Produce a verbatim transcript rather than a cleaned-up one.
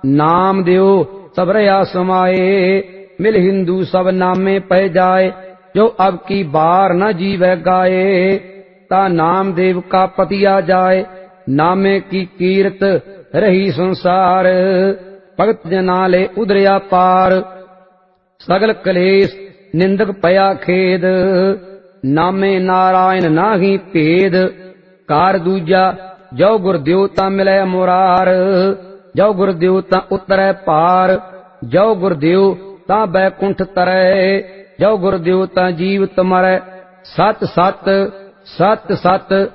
नाम देव सब रया समाए। मिल हिंदू सब नामे पै जाए, जो अब की बार न जीवे गाए। ता नाम देव का पतिया जाए, नामे की कीरत रही संसार। भगत जनाले उदरिया पार, सगल कलेश निंदक पया खेद। नामे नारायण नाही भेद, कार दूजा जो गुरदेव ता मिलै मुरार। जो गुरदेव ता उतरै पार, जो गुरदेव ता बैकुंठ तरै। जो गुरदेव ता जीवत मरै, सत सत सत सत।